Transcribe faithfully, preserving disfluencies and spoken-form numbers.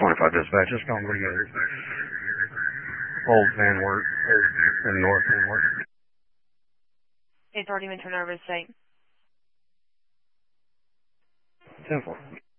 twenty-five dispatch, just don't go to Old Van Wert, or North Van Wert. Authority Minter Nervous State. ten four.